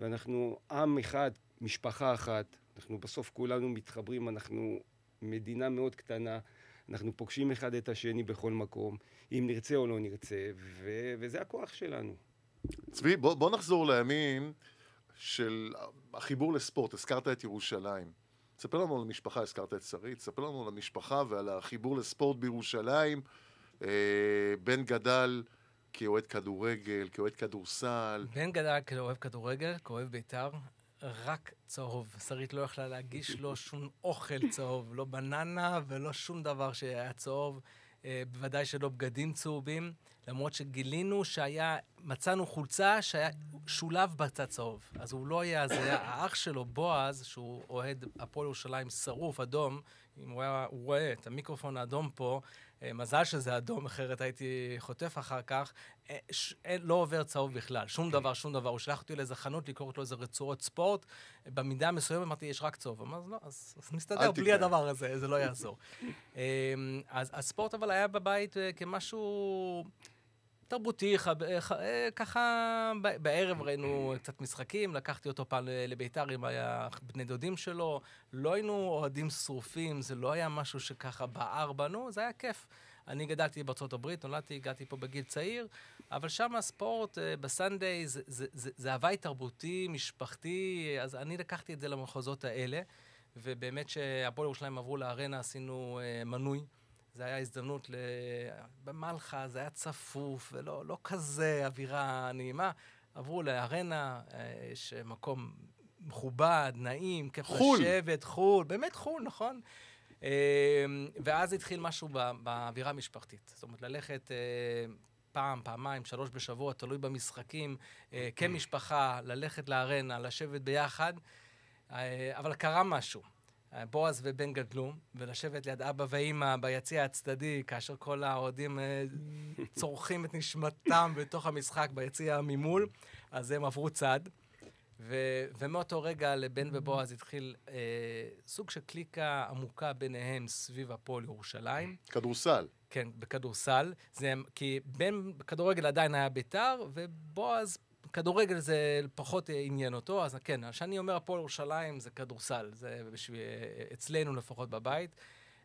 ואנחנו עם אחד, משפחה אחת, אנחנו בסוף כולנו מתחברים, אנחנו מדינה מאוד קטנה, אנחנו פוגשים אחד את השני בכל מקום, אם נרצה או לא נרצה, וזה הכוח שלנו. צבי, בוא נחזור לימים של החיבור לספורט. הזכרת את ירושלים. תספר לנו על המשפחה, הזכרת את שרית, תספר לנו על המשפחה ועל החיבור לספורט בירושלים. בן גדל כאוהד כדורגל, כאוהד כדורסל. בן גדל כאוהב כדורגל, כאוהב בית"ר, רק צהוב. שרית לא יכלה להגיש לו שום אוכל צהוב, לא בננה ולא שום דבר שהיה צהוב, בוודאי שלא בגדים צהובים, למרות שגילינו מצאנו חולצה שהיה שולב בצד צהוב. אז הוא לא היה, זה היה האח שלו, בועז, שהוא אוהד הפועל ירושלים שרוף, אדום, אם הוא רואה את המיקרופון האדום פה, מזל שזה אדום, אחרת הייתי חוטף אחר כך, לא עובר צהוב בכלל, שום דבר. הוא שלח אותי לאיזה חנות, לקרוא לו איזה רצועות ספורט, במידה מסוימת אמרתי, יש רק צהוב. אמרתי, לא, אז נסתדר בלי הדבר הזה, זה לא יעזור. אז הספורט אבל היה בבית כמשהו תרבותי, ככה בערב ראינו קצת משחקים, לקחתי אותו פעם לביתר עם בני דודים שלו, לא היינו אוהדים שרופים, זה לא היה משהו שככה בער בנו, זה היה כיף. אני גדלתי בארצות הברית, נולדתי, הגעתי פה בגיל צעיר, אבל שם הספורט בסנדיי זה הווי תרבותי, משפחתי, אז אני לקחתי את זה למחוזות האלה, ובאמת שהפועל ירושלים עברו לארנה, עשינו מנוי, זה היה הזדמנות במלחה, זה היה צפוף, ולא כזה אווירה נעימה. עברו לארנה, יש מקום מכובד, נעים, כיף לשבת, חול, באמת חול, נכון? ואז התחיל משהו באווירה המשפחתית. זאת אומרת, ללכת פעם, פעמיים, 3 בשבוע, תלוי במשחקים, כמשפחה, ללכת לארנה, לשבת ביחד, אבל קרה משהו. בועז ובן גדלו, ולשבת ליד אבא ואמא ביציע הצדדי, כאשר כל האוהדים צורכים את נשמתם בתוך המשחק ביציע ממול, אז הם עברו צד. ומאותו רגע לבן ובועז התחיל סוג של קליקה עמוקה ביניהם סביב הפועל ירושלים. כדורסל. כן, בכדורסל. כי בן בכדורגל עדיין היה בית"ר, ובועז כדורגל זה פחות עניין אותו, אז כן, כשאני אומר הפועל ירושלים זה כדורסל, זה אצלנו לפחות בבית,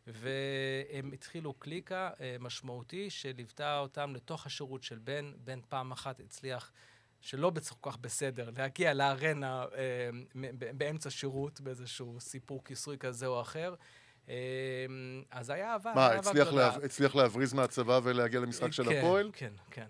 והם התחילו קליקה משמעותי שליוותה אותם לתוך השירות של בן פעם אחת הצליח שלא כל כך בסדר, להגיע לארנה באמצע שירות, באיזשהו סיפור כיסוי כזה או אחר, אז היה אהבה. מה, הצליח להבריז מהצבא ולהגיע למשחק של הפועל? כן, כן.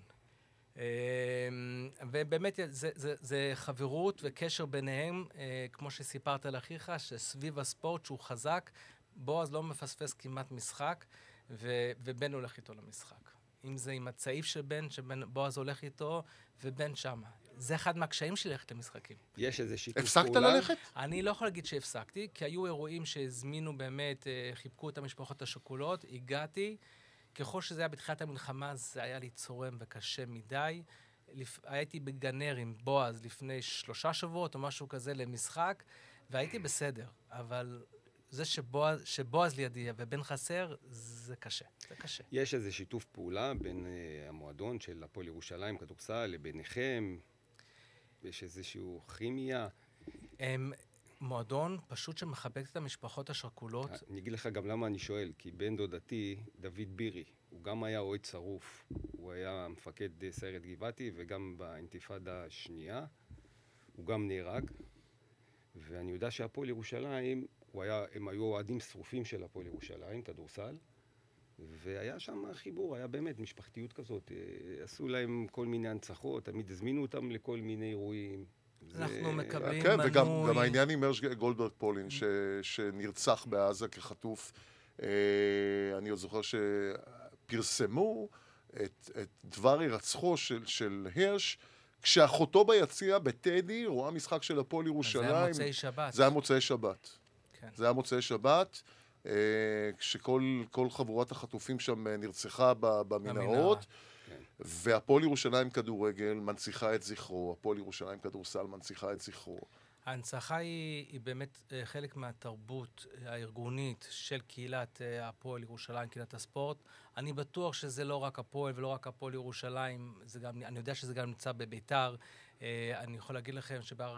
ובאמת זה חברות וקשר ביניהם, כמו שסיפרת לאחיך, שסביב הספורט שהוא חזק, בועז לא מפספס כמעט משחק, ובן הולך איתו למשחק. אם זה עם הצעיף של בועז הולך איתו, ובן שמה. זה אחד מהקשיים שלי ללכת למשחקים. יש איזה שיתוף הפסקת ללכת? אני לא יכול להגיד שהפסקתי, כי היו אירועים שהזמינו באמת, חיבקו את המשפחות השכולות, הגעתי, ככל שזה היה בתחילת המלחמה, זה היה לי צורם וקשה מדי. הייתי בגנר עם בועז לפני 3 שבועות או משהו כזה למשחק, והייתי בסדר, אבל זה שבועז לידי ובן חסר, זה קשה, זה קשה. יש איזה שיתוף פעולה בין המועדון של הפועל ירושלים, כדורסל, לביניכם? יש איזשהו כימיה? מועדון פשוט שמחבק את המשפחות השכולות. אני אגיד לך גם למה אני שואל, כי בן דודתי, דוד בירי, הוא גם היה אוהד שרוף, הוא היה מפקד סיירת גבעתי, וגם באינתיפאדה השנייה, הוא גם נהרג, ואני יודע שהפועל ירושלים, הם היו אוהדים שרופים של הפועל ירושלים, כדורסל, והיה שם חיבור, היה באמת משפחתיות כזאת, עשו להם כל מיני הנצחות, תמיד הזמינו אותם לכל מיני אירועים. אנחנו מקבלים כן, מנוי. וגם העניין עם מרש גולדברג פולין, שנרצח בעזה כחטוף. אני עוד זוכר שפרסמו את דבר הירצחו של הרש, כשאחותו ביציע בטדי רואה משחק של הפועל ירושלים. זה היה מוצאי שבת. זה היה מוצאי שבת. כן. זה היה מוצאי שבת, כשכל חבורת החטופים שם נרצחה במנהרות. והפועל ירושלים כדורגל מנציחה את זכרו, הפועל ירושלים כדורסל מנציחה את זכרו. ההנצחה היא באמת חלק מהתרבות הארגונית של קהילת הפועל ירושלים, קהילת הספורט. אני בטוח שזה לא רק הפועל ולא רק הפועל ירושלים, אני יודע שזה גם נמצא בביתר. אני יכול להגיד לכם